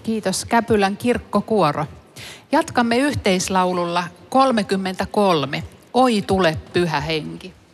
Kiitos Käpylän kirkkokuoro. Jatkamme yhteislaululla 33. Oi tule pyhä henki.